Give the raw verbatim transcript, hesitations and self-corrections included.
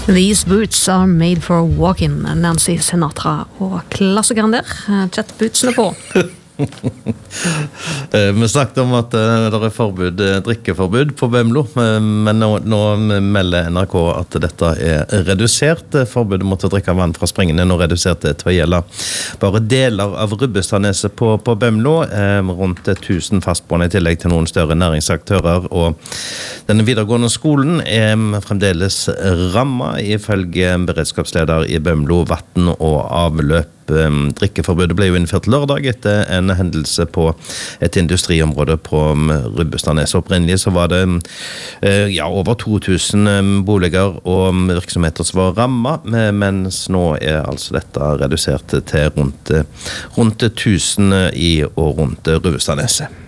These boots are made for walking, Nancy Sinatra og klassikeren der, chatbootsene på. Vi snakket om at det er forbud, drikkeforbud på Bømlo, men nå, nå melder N R K at dette er redusert. Forbudet mot å drikke vann fra springen er nå redusert til å gjelde bare deler av Rubbestadneset på, på Bømlo, rundt tusen fastboende i tillegg til noen større næringsaktører, og denne videregående skolen er fremdeles rammet ifølge beredskapsleder i Bømlo, vatten og avløp. Drikkeforbudet ble jo innført lørdag etter en hendelse på et industriområde på Rubbestadneset. Opprinnelig så var det ja, over to tusen boliger og virksomheter som var rammet, mens nå er altså dette redusert til rundt, rundt tusen i og rundt Rubbestadneset.